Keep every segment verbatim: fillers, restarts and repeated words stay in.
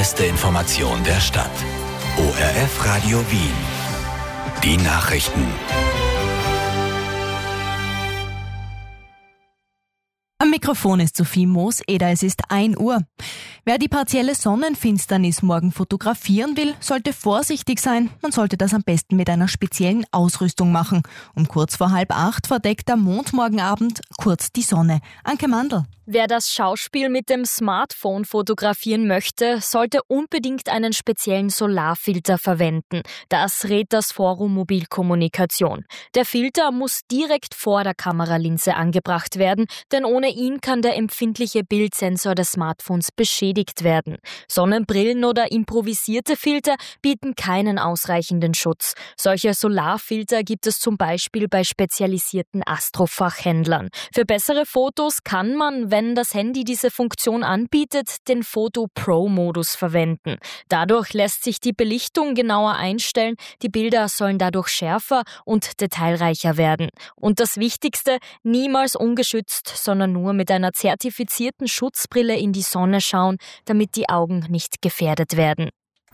beste Information der Stadt. O R F Radio Wien. Die Nachrichten. Am Mikrofon ist Sophie Moos-Eder, es ist ein Uhr. Wer die partielle Sonnenfinsternis morgen fotografieren will, sollte vorsichtig sein. Man sollte das am besten mit einer speziellen Ausrüstung machen. Um kurz vor halb acht verdeckt der Mond morgen Abend kurz die Sonne. Anke Mandl. Wer das Schauspiel mit dem Smartphone fotografieren möchte, sollte unbedingt einen speziellen Solarfilter verwenden. Das rät das Forum Mobilkommunikation. Der Filter muss direkt vor der Kameralinse angebracht werden, denn ohne ihn kann der empfindliche Bildsensor des Smartphones beschädigt werden. Sonnenbrillen oder improvisierte Filter bieten keinen ausreichenden Schutz. Solche Solarfilter gibt es zum Beispiel bei spezialisierten Astrofachhändlern. Für bessere Fotos kann man, wenn das Handy diese Funktion anbietet, den Photo Pro-Modus verwenden. Dadurch lässt sich die Belichtung genauer einstellen, die Bilder sollen dadurch schärfer und detailreicher werden. Und das Wichtigste, niemals ungeschützt, sondern nur mit einer zertifizierten Schutzbrille in die Sonne schauen, damit die Augen nicht gefährdet werden.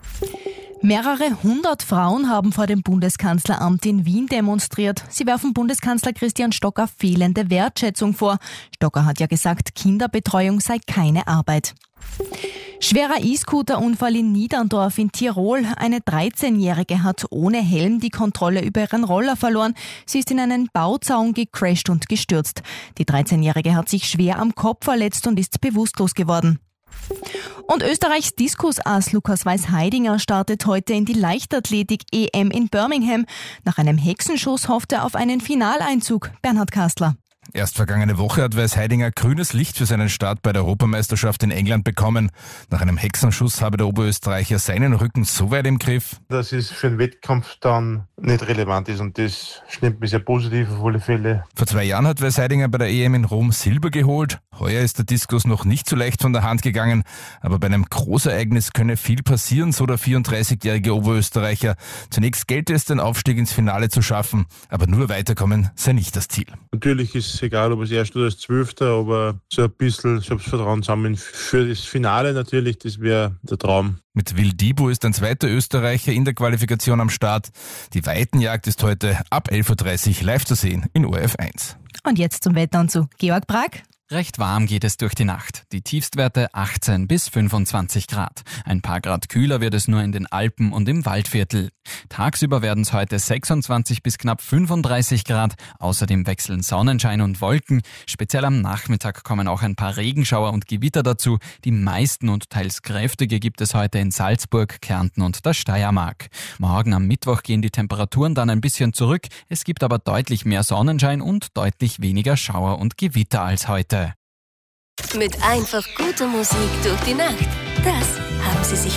Mehrere hundert Frauen haben vor dem Bundeskanzleramt in Wien demonstriert. Sie werfen Bundeskanzler Christian Stocker fehlende Wertschätzung vor. Stocker hat ja gesagt, Kinderbetreuung sei keine Arbeit. Schwerer E-Scooter-Unfall in Niederndorf in Tirol. Eine dreizehnjährige hat ohne Helm die Kontrolle über ihren Roller verloren. Sie ist in einen Bauzaun gecrasht und gestürzt. Die dreizehnjährige hat sich schwer am Kopf verletzt und ist bewusstlos geworden. Und Österreichs Diskusass Lukas Weiß-Heidinger startet heute in die Leichtathletik-E M in Birmingham. Nach einem Hexenschuss hofft er auf einen Finaleinzug. Bernhard Kastler. Erst vergangene Woche hat Weiß-Heidinger grünes Licht für seinen Start bei der Europameisterschaft in England bekommen. Nach einem Hexenschuss habe der Oberösterreicher seinen Rücken so weit im Griff, dass es für den Wettkampf dann nicht relevant ist, und das stimmt mich sehr positiv auf alle Fälle. Vor zwei Jahren hat Weiß-Heidinger bei der E M in Rom Silber geholt. Heuer ist der Diskus noch nicht so leicht von der Hand gegangen, aber bei einem Großereignis könne viel passieren, so der vierunddreißigjährige Oberösterreicher. Zunächst gelte es, den Aufstieg ins Finale zu schaffen, aber nur weiterkommen sei nicht das Ziel. Natürlich ist es egal, ob es erst oder das Zwölfter, aber so ein bisschen Selbstvertrauen sammeln für das Finale natürlich, das wäre der Traum. Mit Will Dibu ist ein zweiter Österreicher in der Qualifikation am Start. Die Weitenjagd ist heute ab elf Uhr dreißig live zu sehen in O R F eins. Und jetzt zum Wetter und zu Georg Bragg. Recht warm geht es durch die Nacht. Die Tiefstwerte achtzehn bis fünfundzwanzig Grad. Ein paar Grad kühler wird es nur in den Alpen und im Waldviertel. Tagsüber werden es heute sechsundzwanzig bis knapp fünfunddreißig Grad. Außerdem wechseln Sonnenschein und Wolken. Speziell am Nachmittag kommen auch ein paar Regenschauer und Gewitter dazu. Die meisten und teils kräftige gibt es heute in Salzburg, Kärnten und der Steiermark. Morgen am Mittwoch gehen die Temperaturen dann ein bisschen zurück. Es gibt aber deutlich mehr Sonnenschein und deutlich weniger Schauer und Gewitter als heute. Mit einfach guter Musik durch die Nacht. Das haben Sie sich